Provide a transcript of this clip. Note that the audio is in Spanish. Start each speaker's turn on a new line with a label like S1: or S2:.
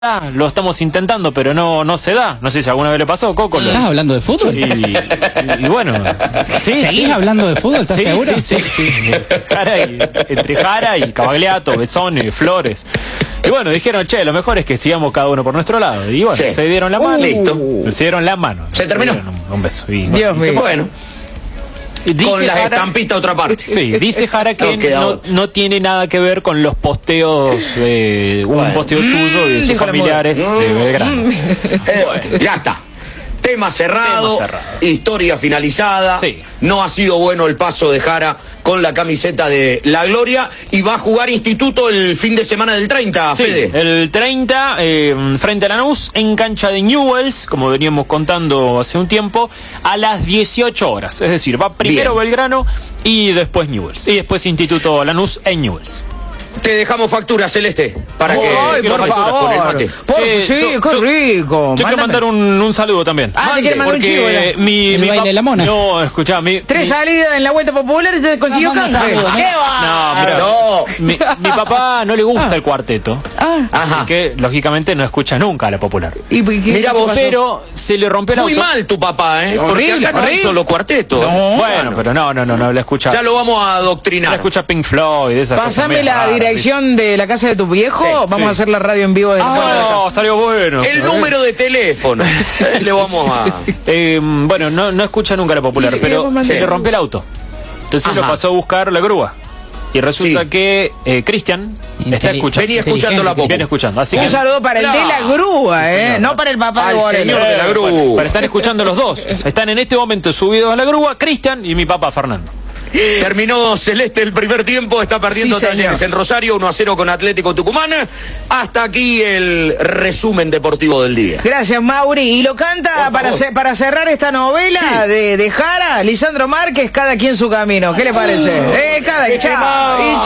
S1: Lo estamos intentando, pero no se da. No sé si alguna vez le pasó, Coco.
S2: ¿Estás hablando de fútbol?
S1: Y bueno, sí.
S2: ¿Seguís hablando de fútbol? ¿Estás seguro?
S1: Sí. Entre Jara y Cavagliato, Besone, Flores. Y bueno, dijeron, che, lo mejor es que sigamos cada uno por nuestro lado. Y bueno, se dieron la mano.
S3: Listo.
S1: Se dieron la mano.
S3: Se terminó.
S1: Un beso. Y,
S3: Dios mío. Bueno.
S1: Dice
S3: con las
S1: Jara,
S3: estampitas a otra parte.
S1: Sí, dice Jara que no tiene nada que ver con los posteos, un posteo suyo y de sus familiares de Belgrano.
S3: Ya está. Tema cerrado, historia finalizada.
S1: Sí.
S3: No ha sido bueno el paso de Jara con la camiseta de La Gloria y va a jugar Instituto el fin de semana del 30,
S1: sí,
S3: Fede.
S1: El 30, frente a Lanús, en cancha de Newell's, como veníamos contando hace un tiempo, a las 18 horas. Es decir, va primero Belgrano y después Newell's. Y después Instituto Lanús en Newell's.
S3: Te dejamos factura, Celeste, para que
S4: por favor.
S3: con el mate.
S4: Sí, qué rico.
S1: Yo quiero mandar un saludo también.
S4: ¿te quieres mandar un chivo?
S1: Mi
S2: baile de la mona.
S1: No, escuchá,
S4: Tres salidas en la vuelta popular y te consiguió canje. ¿Qué va?
S1: No, mira, mi papá no le gusta el cuarteto. Así que, lógicamente, no escucha nunca a la popular.
S3: Mira vos.
S1: Pero se le rompió el auto.
S3: Muy mal tu papá, ¿eh? Porque
S4: Horrible,
S3: acá no hay solo cuarteto.
S1: Bueno, pero no, la escucha.
S3: Ya lo vamos a adoctrinar.
S1: La escucha Pink Floyd, esas cosas.
S4: Pásame la dirección de la casa de tu viejo. Vamos a hacer la radio en vivo de la casa.
S1: No, estaría bueno.
S3: El número de teléfono. Le vamos a...
S1: bueno, no escucha nunca la popular, pero se le rompió el auto. Entonces lo pasó a buscar la grúa. Y resulta que Cristian está escuchando.
S3: Venía escuchando la popular.
S1: Viene escuchando. Así
S4: Un
S1: que
S4: saludo para el de la grúa, no para el papá de Borel.
S3: Señor de la grúa.
S1: Pero están escuchando los dos. Están en este momento subidos a la grúa, Cristian y mi papá Fernando.
S3: Terminó Celeste el primer tiempo, está perdiendo Talleres en Rosario, 1-0 con Atlético Tucumán. Hasta aquí el resumen deportivo del día.
S4: Gracias, Mauri. Y lo canta para cerrar esta novela de Jara, Lisandro Márquez, Cada quien su camino. ¿Qué le parece? Cada quien.